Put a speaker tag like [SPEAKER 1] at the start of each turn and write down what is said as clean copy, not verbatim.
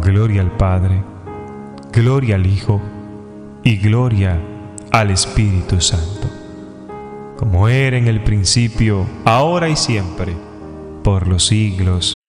[SPEAKER 1] Gloria al Padre, gloria al Hijo y gloria al Espíritu Santo, como era en el principio, ahora y siempre, por los siglos